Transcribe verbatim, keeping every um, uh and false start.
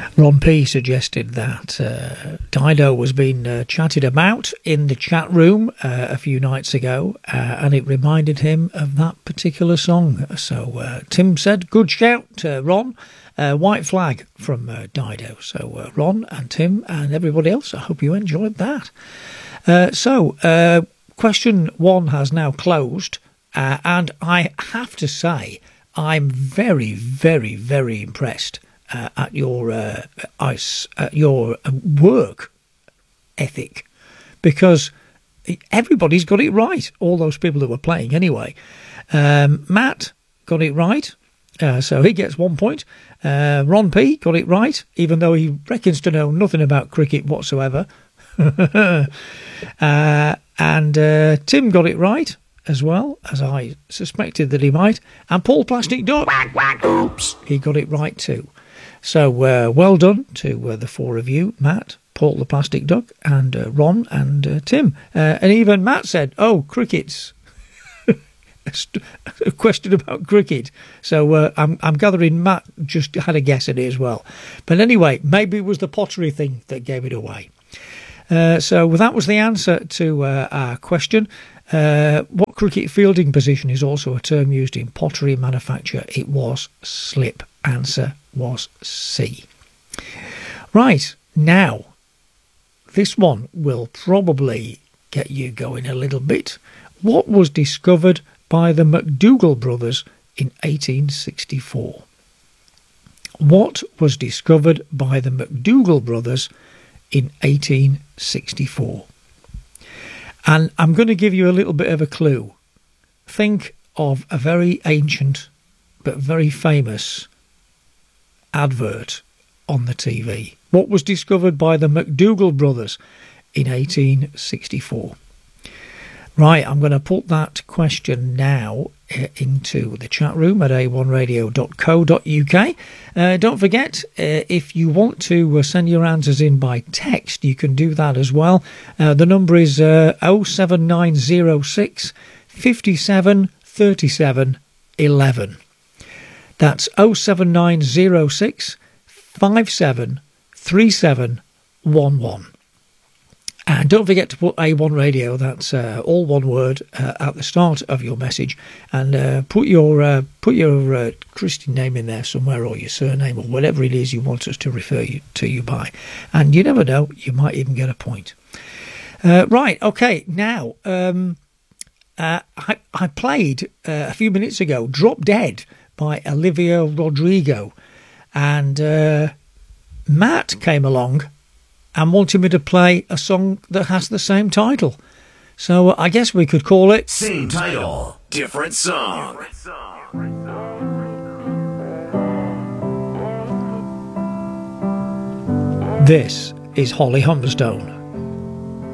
Ron P suggested that uh, Dido was being uh, chatted about in the chat room uh, a few nights ago, uh, and it reminded him of that particular song. So uh, Tim said, good shout, uh, Ron. Uh, White Flag from uh, Dido. So uh, Ron and Tim and everybody else, I hope you enjoyed that. Uh, so uh, question one has now closed, uh, and I have to say I'm very, very, very impressed uh, at your uh, ice, uh, your work ethic, because everybody's got it right. All those people that were playing anyway. Um, Matt got it right. Uh, so he gets one point. Uh, Ron P got it right, even though he reckons to know nothing about cricket whatsoever. uh, and uh, Tim got it right, as well, as I suspected that he might. And Paul Plastic Duck, whack, whack, oops, he got it right too. So uh, well done to uh, the four of you, Matt, Paul the Plastic Duck, and uh, Ron and uh, Tim. Uh, and even Matt said, oh, crickets. A question about cricket. So uh, I'm, I'm gathering Matt just had a guess at it as well. But anyway, maybe it was the pottery thing that gave it away. Uh, so that was the answer to uh, our question. Uh, what cricket fielding position is also a term used in pottery manufacture? It was slip. Answer was C. Right, now, this one will probably get you going a little bit. What was discovered by the McDougall brothers in eighteen sixty-four? What was discovered by the McDougall brothers in eighteen sixty-four? And I'm going to give you a little bit of a clue. Think of a very ancient but very famous advert on the T V. What was discovered by the McDougall brothers in eighteen sixty-four? Right, I'm going to put that question now uh, into the chat room at a one radio dot co dot uk. Uh, don't forget, uh, if you want to uh, send your answers in by text, you can do that as well. Uh, the number is uh, oh seven nine oh six, five seven, three seven, one one. That's oh seven nine oh six, five seven, three seven, one one. And don't forget to put A one Radio, that's uh, all one word, uh, at the start of your message. And uh, put your uh, put your uh, Christian name in there somewhere, or your surname, or whatever it is you want us to refer you to you by. And you never know, you might even get a point. Uh, right, okay, now, um, uh, I, I played uh, a few minutes ago Drop Dead by Olivia Rodrigo. And uh, Matt came along and wanted me to play a song that has the same title. So uh, I guess we could call it... Same title, different song. This is Holly Humberstone.